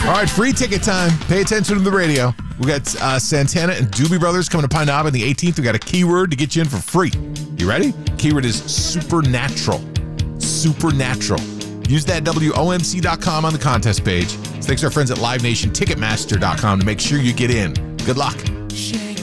All right, free ticket time. Pay attention to the radio. We got Santana and Doobie Brothers coming to Pine Knob on the 18th. We got a keyword to get you in for free. You ready? Keyword is supernatural. Supernatural. Use that WOMC.com on the contest page. Thanks to our friends at Live Nation, Ticketmaster.com to make sure you get in. Good luck.